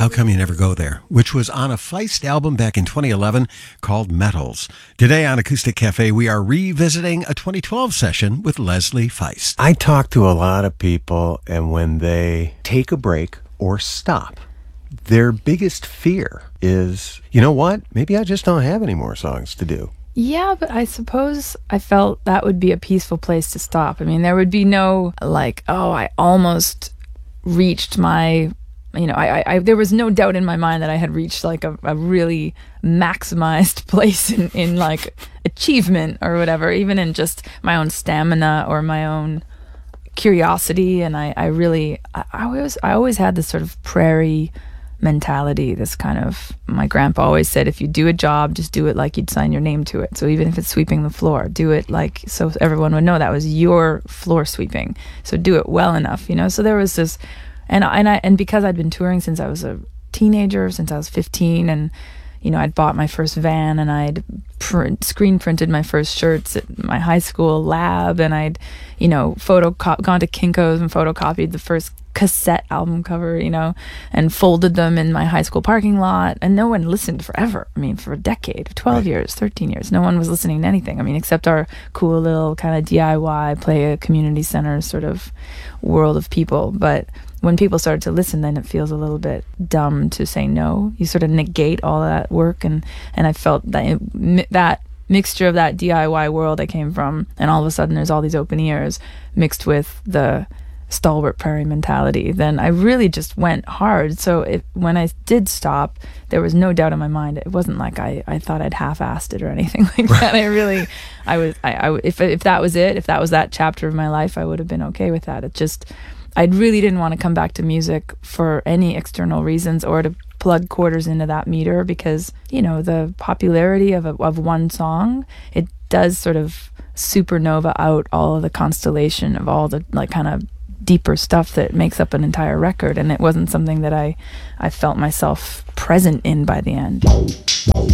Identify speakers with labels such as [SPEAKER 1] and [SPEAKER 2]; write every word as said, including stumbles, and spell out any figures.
[SPEAKER 1] How Come You Never Go There, which was on a Feist album back in twenty eleven called Metals. Today on Acoustic Cafe, we are revisiting a twenty twelve session with Leslie Feist.
[SPEAKER 2] I talk to a lot of people, and when they take a break or stop, their biggest fear is, you know what, maybe I just don't have any more songs to do.
[SPEAKER 3] Yeah, but I suppose I felt that would be a peaceful place to stop. I mean, there would be no, like, oh, I almost reached my... You know, I, I, there was no doubt in my mind that I had reached like a, a really maximized place in, in like achievement or whatever, even in just my own stamina or my own curiosity. And I, I really, I, I always, I always had this sort of prairie mentality, this kind of, my grandpa always said, if you do a job, just do it like you'd sign your name to it. So even if it's sweeping the floor, do it like, so everyone would know that was your floor sweeping. So do it well enough, you know? So there was this, And and I and because I'd been touring since I was a teenager, since I was fifteen, and you know I'd bought my first van, and I'd print, screen printed my first shirts at my high school lab, and I'd you know photo gone to Kinko's and photocopied the first cassette album cover, you know, and folded them in my high school parking lot, and no one listened forever. I mean, for a decade, twelve right. years, thirteen years, no one was listening to anything. I mean, except our cool little kind of D I Y, play a community center sort of world of people, but when people started to listen, then it feels a little bit dumb to say no. You sort of negate all that work, and, and I felt that it, that mixture of that D I Y world I came from, and all of a sudden there's all these open ears mixed with the stalwart prairie mentality. Then I really just went hard. So it, when I did stop, there was no doubt in my mind. It wasn't like I, I thought I'd half-assed it or anything like that. I really, I was, I, I if if that was it, if that was that chapter of my life, I would have been okay with that. It just. I really didn't want to come back to music for any external reasons or to plug quarters into that meter, because, you know, the popularity of a, of one song, it does sort of supernova out all of the constellation of all the like kind of deeper stuff that makes up an entire record, and it wasn't something that I, I felt myself present in by the end.